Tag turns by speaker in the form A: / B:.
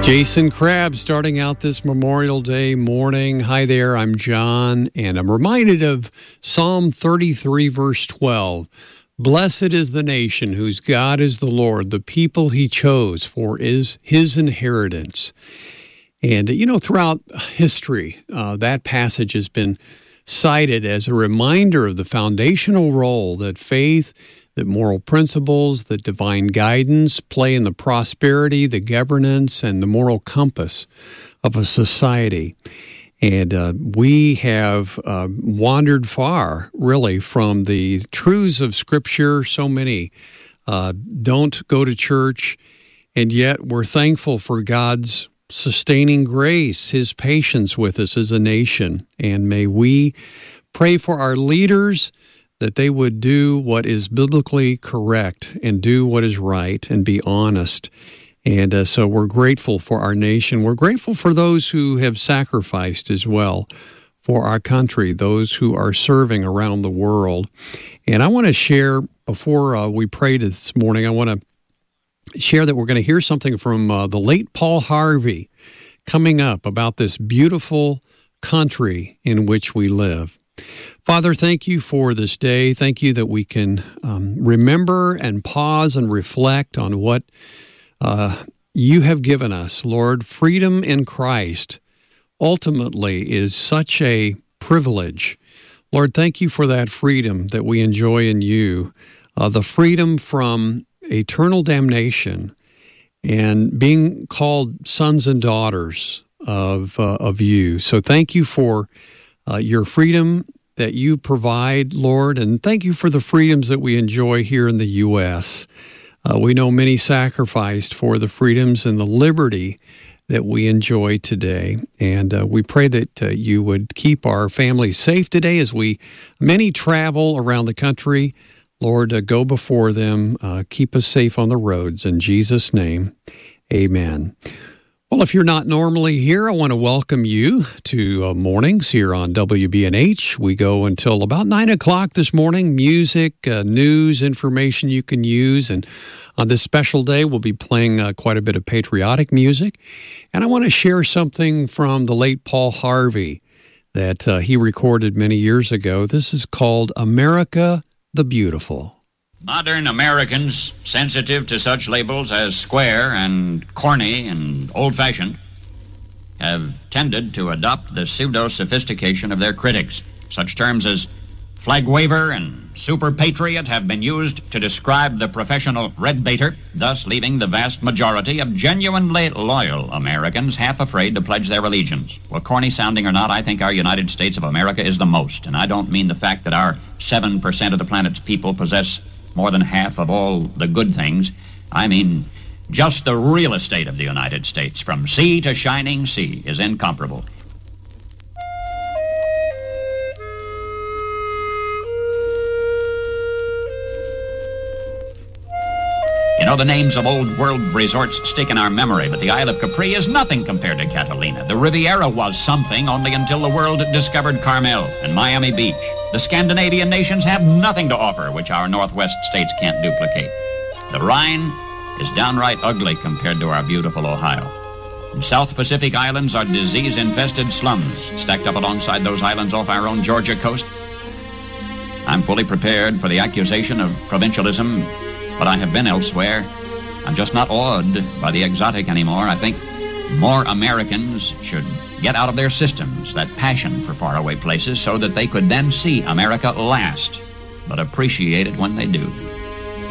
A: Jason Crabb starting out this Memorial Day morning. Hi there, I'm John, and I'm reminded of Psalm 33, verse 12. Blessed is the nation whose God is the Lord, the people he chose for is his inheritance. And, you know, throughout history, that passage has been cited as a reminder of the foundational role that faith, that moral principles, that divine guidance play in the prosperity, the governance, and the moral compass of a society. And we have wandered far, really, from the truths of Scripture. So many don't go to church, and yet we're thankful for God's sustaining grace, his patience with us as a nation. And may we pray for our leaders, that they would do what is biblically correct and do what is right and be honest. And so we're grateful for our nation. We're grateful for those who have sacrificed as well for our country, those who are serving around the world. And I want to share, before we pray this morning, I want to share that we're going to hear something from the late Paul Harvey coming up about this beautiful country in which we live. Father, thank you for this day. Thank you that we can remember and pause and reflect on what you have given us. Lord, freedom in Christ ultimately is such a privilege. Lord, thank you for that freedom that we enjoy in you, the freedom from eternal damnation and being called sons and daughters of you. So thank you for your freedom that you provide, Lord, and thank you for the freedoms that we enjoy here in the U.S. We know many sacrificed for the freedoms and the liberty that we enjoy today, and we pray that you would keep our families safe today as many travel around the country. Lord, go before them, keep us safe on the roads. In Jesus' name, amen. Well, if you're not normally here, I want to welcome you to mornings here on WBNH. We go until about 9 o'clock this morning. Music, news, information you can use. And on this special day, we'll be playing quite a bit of patriotic music. And I want to share something from the late Paul Harvey that he recorded many years ago. This is called America the Beautiful.
B: Modern Americans, sensitive to such labels as square and corny and old-fashioned, have tended to adopt the pseudo-sophistication of their critics. Such terms as flag waver and super patriot have been used to describe the professional red baiter, thus leaving the vast majority of genuinely loyal Americans half afraid to pledge their allegiance. Well, corny sounding or not, I think our United States of America is the most. And I don't mean the fact that our 7% of the planet's people possess more than half of all the good things. I mean, just the real estate of the United States, from sea to shining sea, is incomparable. You know, the names of old world resorts stick in our memory, but the Isle of Capri is nothing compared to Catalina. The Riviera was something only until the world discovered Carmel and Miami Beach. The Scandinavian nations have nothing to offer which our Northwest states can't duplicate. The Rhine is downright ugly compared to our beautiful Ohio. And South Pacific Islands are disease-infested slums stacked up alongside those islands off our own Georgia coast. I'm fully prepared for the accusation of provincialism, but I have been elsewhere. I'm just not awed by the exotic anymore. I think more Americans should get out of their systems that passion for faraway places so that they could then see America last, but appreciate it when they do.